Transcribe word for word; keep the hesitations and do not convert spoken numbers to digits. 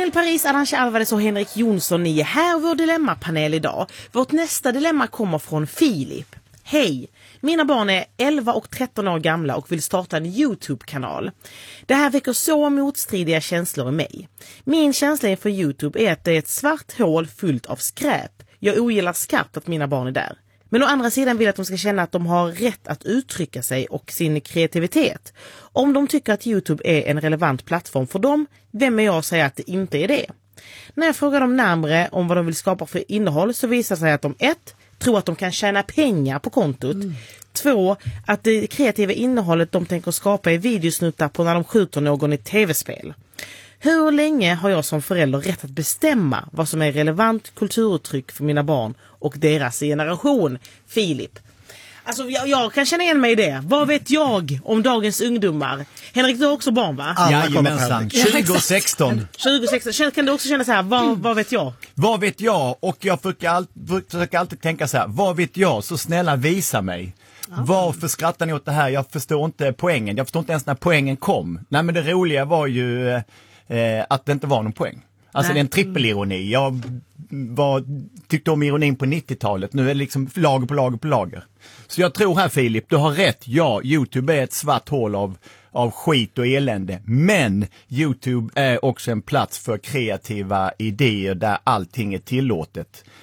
Hej Paris, Arantxa Alvarez och Henrik Jonsson, ni är här och vår dilemmapanel idag. Vårt nästa dilemma kommer från Filip. Hej, mina barn är elva och tretton år gamla och vill starta en YouTube-kanal. Det här väcker så motstridiga känslor i mig. Min känsla inför YouTube är att det är ett svart hål fullt av skräp. Jag ogillar skarpt att mina barn är där. Men å andra sidan vill jag att de ska känna att de har rätt att uttrycka sig och sin kreativitet. Om de tycker att YouTube är en relevant plattform för dem, vem är jag att säga att det inte är det? När jag frågar dem närmare om vad de vill skapa för innehåll så visar sig att de ett tror att de kan tjäna pengar på kontot. Mm. Två, att det kreativa innehållet de tänker skapa är videosnuttar på när de skjuter någon i tv-spel. Hur länge har jag som förälder rätt att bestämma vad som är relevant kulturuttryck för mina barn och deras generation? Filip. Alltså jag, jag kan känna igen mig i det. Vad vet jag om dagens ungdomar? Henrik, du har också barn, va? Jajamensan, tjugo sexton. tjugo sexton. Kan du också känna så här, vad, vad vet jag? Vad vet jag? Och jag försöker, all, försöker alltid tänka så här, vad vet jag? Så snälla visa mig. Ah. Varför skrattar ni åt det här? Jag förstår inte poängen. Jag förstår inte ens när poängen kom. Nej, men det roliga var ju eh, att det inte var någon poäng. Alltså Nej. Det är en trippelironi. Jag var, tyckte om ironin på nittiotalet. Nu är det liksom lager på lager på lager. Så jag tror här, Filip, du har rätt. Ja, YouTube är ett svart hål av, av skit och elände. Men YouTube är också en plats för kreativa idéer där allting är tillåtet.